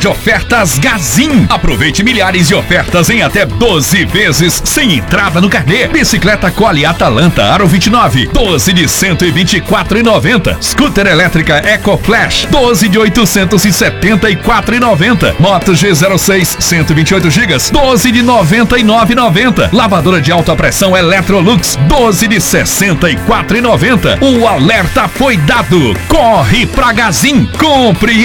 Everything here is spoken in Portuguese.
De ofertas Gazin. Aproveite milhares de ofertas em até 12 vezes sem entrada no carnê. Bicicleta Quali Atalanta Aro 29, 12 de 124,90. Scooter elétrica Eco Flash, 12 de 874,90. Moto G06 128 GB, 12 de 99,90. Lavadora de alta pressão Electrolux, 12 de 64,90. O alerta foi dado. Corre pra Gazin, compre